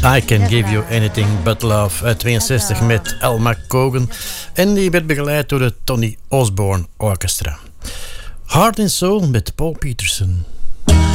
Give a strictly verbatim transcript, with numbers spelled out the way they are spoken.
I Can Give You Anything But Love uit tweeënzestig met Elma Cogan. En die werd begeleid door het Tony Osborne Orchestra. Heart and Soul met Paul Peterson.